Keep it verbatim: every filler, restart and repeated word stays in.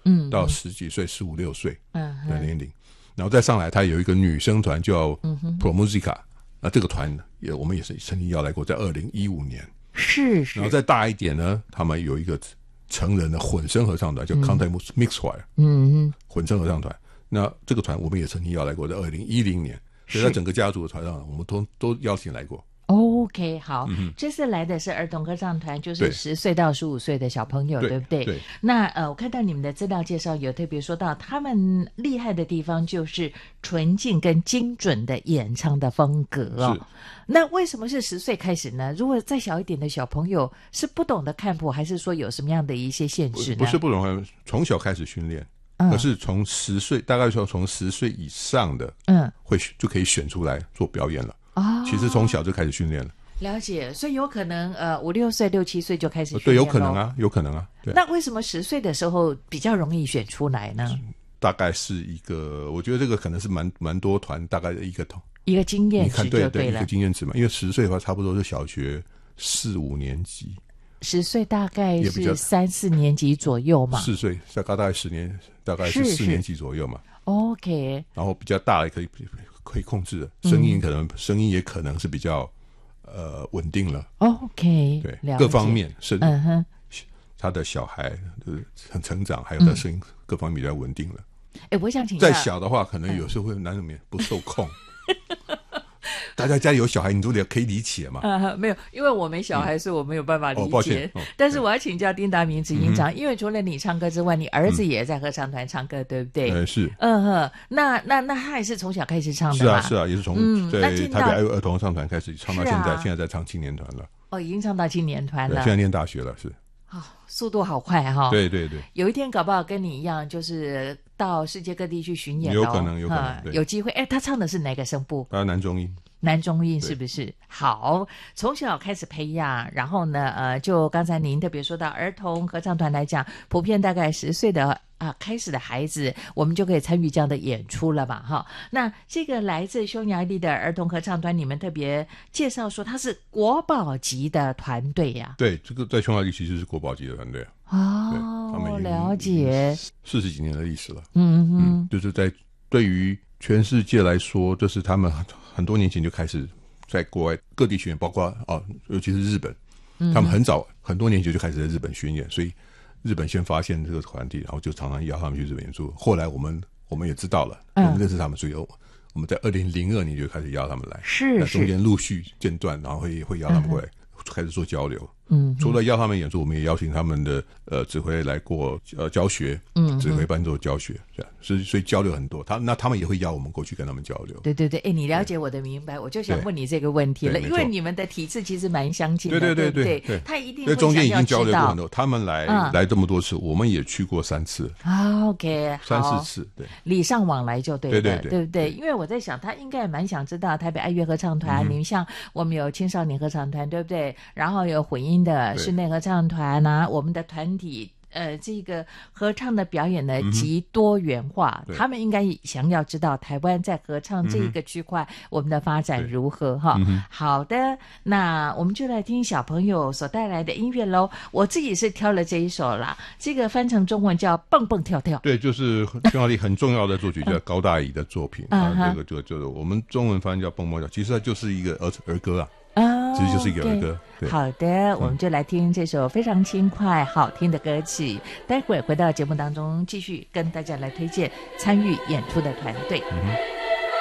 嗯， 到十几岁十五六岁的年龄，然后再上来他有一个女生团叫 Pro Musica，那这个团也我们也是曾经邀来过，在二零一五年。 是是。 然后再大一点呢，他们有一个成人的混声合唱团叫 Contact Mix Choir， 嗯， 混声合唱团。那这个团我们也曾经邀来过，在二零一零年，所以在整个家族的团上，我们都都邀请来过。 OK， 好， 嗯， 这次来的是儿童合唱团，就是十岁到十五岁的小朋友， 对, 对不对？ 对。 那呃，我看到你们的资料介绍有特别说到，他们厉害的地方就是纯净跟精准的演唱的风格哦。 是。 那为什么是十岁开始呢？如果再小一点的小朋友是不懂得看谱，还是说有什么样的一些限制呢？ 不, 不是不懂，从小开始训练。可是从十岁，大概说从十岁以上的，嗯，会就可以选出来做表演了。哦，其实从小就开始训练了。 了解，所以有可能呃五六岁、六七岁就开始训练。 对，有可能啊，有可能啊。对。 那为什么十岁的时候比较容易选出来呢？ 大概是一个，我觉得这个可能是蛮蛮多团大概的一个一个经验值就对了。 对对，一个经验值嘛。因为十岁的话，差不多是小学四五年级。 十岁大概是三四年级左右嘛。 四岁大概大概十年，大概是四年级左右嘛。 OK。 然后比较大也可以可以控制的，声音可能、嗯、声音也可能是比较呃稳定了。 OK。 对，各方面是嗯哼，他的小孩就是很成长，还有他声音各方面比较稳定了。 哎、嗯，我想请再小的话，可能有时候会难免不受控。大家家里有小孩，你都可以理解嘛？ 呃，没有，因为我没小孩，所以我没有办法理解。 哦，抱歉。哦、 但是我要请教丁达明执行长、嗯，因为除了你唱歌之外，你儿子也在合唱团唱歌，嗯、对不对？ 呃，是。 嗯哼，那那那他也是从小开始唱的嘛？是啊，是啊，也是从在台北爱儿童合唱团开始唱到现在， 啊、 现在在唱青年团了。 哦，已经唱到青年团了。 现在念大学了，是。 哦，速度好快哈、哦！ 对对对， 有一天搞不好跟你一样，就是到世界各地去巡演、哦， 有可能，有可能， 嗯、有机会。哎，他唱的是哪个声部？ 他男中音。 男中音是不是？好，从小开始培养，然后呢，呃，就刚才您特别说到儿童合唱团来讲，普遍大概十岁的啊开始的孩子，我们就可以参与这样的演出了嘛，哈。那这个来自匈牙利的儿童合唱团，你们特别介绍说它是国宝级的团队呀、啊。 对，这个在匈牙利其实是国宝级的团队哦，他们了解， 四十几年的历史了。 嗯哼嗯，就是在对于全世界来说，这是他们很多年前就开始在国外各地巡演，包括哦，尤其是日本，他们很早很多年前就开始在日本巡演，所以日本先发现这个团体，然后就常常邀他们去日本演出。后来我们我们也知道了，我们认识他们，所以我们在二零零二年就开始邀他们来， 是， 那中间陆续间断，然后会会邀他们过来、嗯、开始做交流。 嗯， 除了邀他们演出，我们也邀请他们的呃指挥来过呃教学，嗯，指挥伴奏教学，这样，所以所以交流很多。他那他们也会邀我们过去跟他们交流。 对对对，哎，你了解我的明白，我就想问你这个问题了，因为你们的体制其实蛮相近的， 对对对对对, 对, 对， 他一定会中间已经交流过很多。 他们来、嗯、来这么多次，我们也去过三次。 啊 ，OK， 三四次，对， 礼尚往来就对了， 对对对， 对不对？因为我在想，他应该也蛮想知道台北爱乐合唱团，嗯、你们像我们有青少年合唱团，对不对？然后有混音的室内合唱团啊，我们的团体呃，这个合唱的表演呢极多元化、嗯、他们应该想要知道台湾在合唱这一个区块、嗯、我们的发展如何哈、嗯。好的，那我们就来听小朋友所带来的音乐咯。我自己是挑了这一首啦，这个翻成中文叫蹦蹦跳跳。 对，就是匈牙利很重要的作曲家高大宜的作品、嗯、啊，这个就就是我们中文翻叫蹦蹦跳，其实它就是一个儿儿歌啊。 啊， 其实就是一个儿歌。对， 好的、嗯，我们就来听这首非常轻快好听的歌曲。待会儿回到节目当中，继续跟大家来推荐参与演出的团队。 嗯哼。